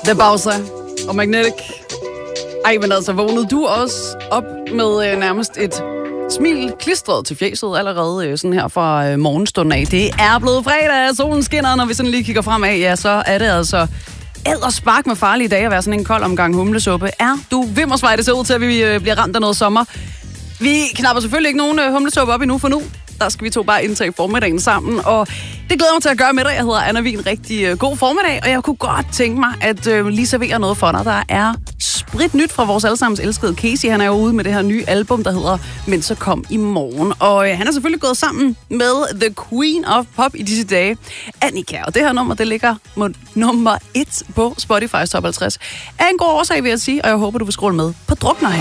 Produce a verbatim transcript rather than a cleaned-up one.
The Bowser og Magnetic. Ej, men altså, vågnede du også op med øh, nærmest et smil klistret til fjeset allerede øh, sådan her fra øh, morgenstunden af. Det er blevet fredag, solen skinner, når vi sådan lige kigger fremad. Ja, så er det altså edderspark med farlige dage at være sådan en kold omgang humlesuppe. Er du vimmersvej, det ser ud til, at vi øh, bliver ramt af noget sommer. Vi knapper selvfølgelig ikke nogen øh, humlesuppe op endnu, for nu der skal vi to bare indtage formiddagen sammen, og det glæder mig til at gøre med dig. Jeg hedder Anna Wien. Rigtig øh, god formiddag, og jeg kunne godt tænke mig at øh, lige servere noget for dig. Der er sprit nyt fra vores allesammens elskede Casey. Han er jo ude med det her nye album, der hedder Men så kom i morgen. Og øh, han er selvfølgelig gået sammen med The Queen of Pop i disse dage, Annika. Og det her nummer, det ligger mod nummer et på Spotify's top halvtreds. Er en god årsag, vil jeg sige, og jeg håber, du vil scrolle med på Drukner.